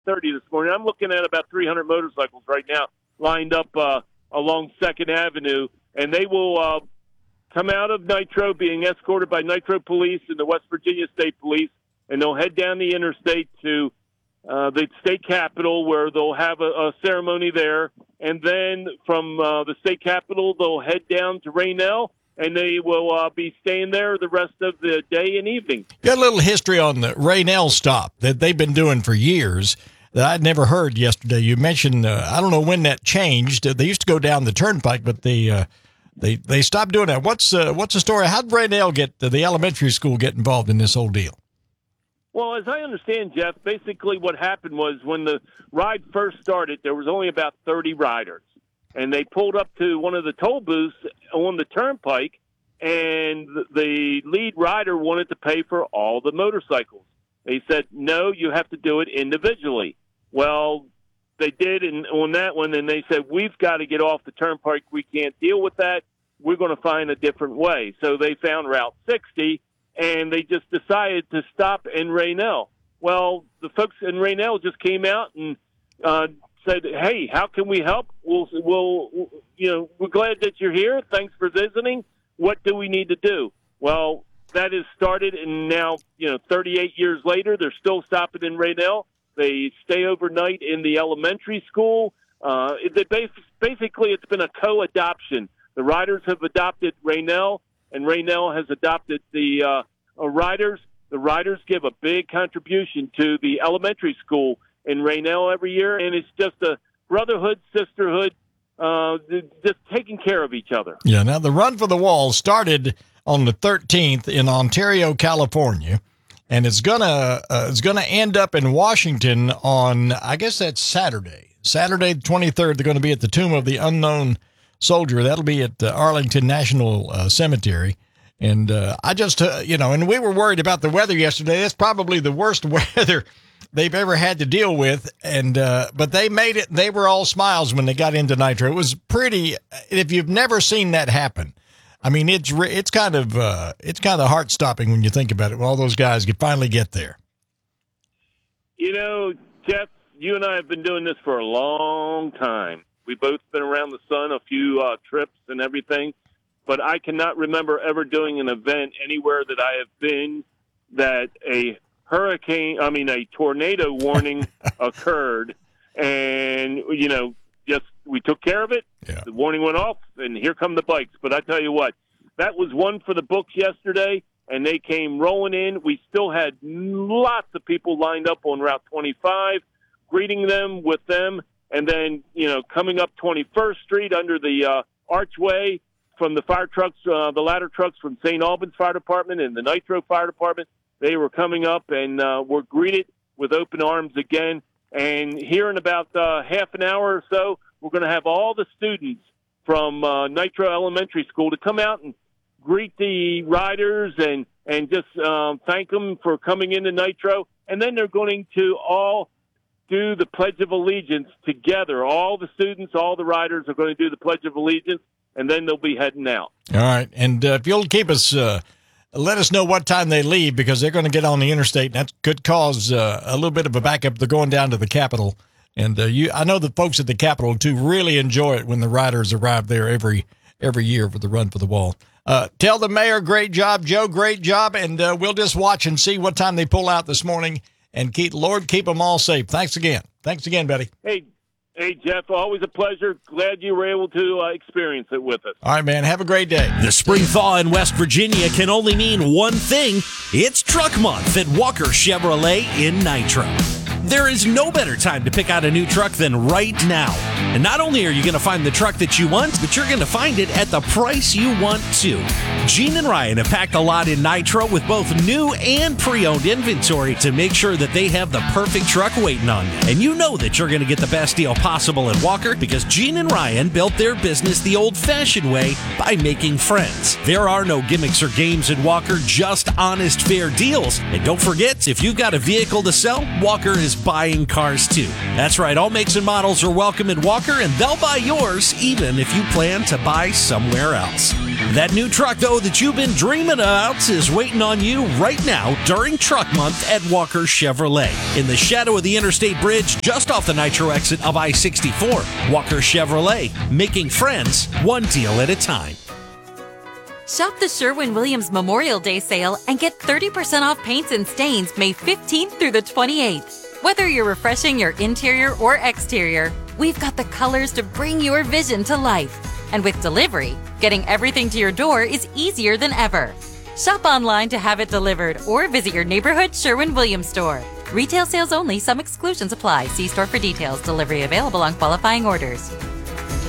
8:30 this morning. I'm looking at about 300 motorcycles right now lined up along 2nd Avenue, and they will come out of Nitro being escorted by Nitro Police and the West Virginia State Police, and they'll head down the interstate to the state capitol, where they'll have a ceremony there. And then from the state capitol, they'll head down to Raynell, and they will be staying there the rest of the day and evening. Got a little history on the Raynell stop that they've been doing for years that I'd never heard yesterday. You mentioned, I don't know when that changed. They used to go down the turnpike, but they stopped doing that. What's the story? How did Raynell the elementary school get involved in this whole deal? Well, as I understand, Jeff, basically what happened was when the ride first started, there was only about 30 riders. And they pulled up to one of the toll booths on the turnpike, and the lead rider wanted to pay for all the motorcycles. They said, no, you have to do it individually. Well, they did on that one, and they said, we've got to get off the turnpike. We can't deal with that. We're going to find a different way. So they found Route 60, and they just decided to stop in Raynell. Well, the folks in Raynell just came out and said, hey, how can we help? We're glad that you're here. Thanks for visiting. What do we need to do? Well, that has started, and now, 38 years later, they're still stopping in Raynell. They stay overnight in the elementary school. Basically, it's been a co-adoption. The riders have adopted Raynell, and Raynell has adopted the riders. The riders give a big contribution to the elementary school in Raynell every year, and it's just a brotherhood, sisterhood, just taking care of each other. Yeah, now the Run for the Wall started on the 13th in Ontario, California, and it's gonna end up in Washington on, I guess that's Saturday the 23rd. They're going to be at the Tomb of the Unknown Soldier. That'll be at Arlington National Cemetery. And I just, and we were worried about the weather yesterday. That's probably the worst weather they've ever had to deal with. And but they made it. They were all smiles when they got into Nitro. It was pretty. If you've never seen that happen, I mean, it's kind of heart stopping when you think about it. When all those guys could finally get there. Jeff, you and I have been doing this for a long time. We've both been around the sun, a few trips and everything. But I cannot remember ever doing an event anywhere that I have been that a tornado warning occurred, and we took care of it. Yeah. The warning went off, and here come the bikes. But I tell you what, that was one for the books yesterday, and they came rolling in. We still had lots of people lined up on Route 25, greeting them with them, and then coming up 21st Street under the archway. From the fire trucks, the ladder trucks from St. Albans Fire Department and the Nitro Fire Department, they were coming up and were greeted with open arms again. And here in about half an hour or so, we're going to have all the students from Nitro Elementary School to come out and greet the riders and just thank them for coming into Nitro. And then they're going to all do the Pledge of Allegiance together. All the students, all the riders are going to do the Pledge of Allegiance, and then they'll be heading out. All right. And if you'll keep us, let us know what time they leave, because they're going to get on the interstate, and that could cause a little bit of a backup. They're going down to the Capitol. And I know the folks at the Capitol, too, really enjoy it when the riders arrive there every year for the Run for the Wall. Tell the mayor, great job. Joe, great job. And we'll just watch and see what time they pull out this morning. And Lord, keep them all safe. Thanks again. Thanks again, Betty. Hey, Jeff, always a pleasure. Glad you were able to experience it with us. All right, man. Have a great day. The spring thaw in West Virginia can only mean one thing. It's Truck Month at Walker Chevrolet in Nitro. There is no better time to pick out a new truck than right now. And not only are you going to find the truck that you want, but you're going to find it at the price you want too. Gene and Ryan have packed a lot in Nitro with both new and pre-owned inventory to make sure that they have the perfect truck waiting on you. And you know that you're going to get the best deal possible at Walker, because Gene and Ryan built their business the old-fashioned way by making friends. There are no gimmicks or games at Walker, just honest, fair deals. And don't forget, if you've got a vehicle to sell, Walker is buying cars too. That's right, all makes and models are welcome at Walker, and they'll buy yours even if you plan to buy somewhere else. That new truck, though, that you've been dreaming about is waiting on you right now during Truck Month at Walker Chevrolet. In the shadow of the Interstate Bridge, just off the Nitro exit of I-64. Walker Chevrolet, making friends one deal at a time. Shop the Sherwin-Williams Memorial Day sale and get 30% off paints and stains May 15th through the 28th. Whether you're refreshing your interior or exterior, we've got the colors to bring your vision to life. And with delivery, getting everything to your door is easier than ever. Shop online to have it delivered or visit your neighborhood Sherwin-Williams store. Retail sales only. Some exclusions apply. See store for details. Delivery available on qualifying orders.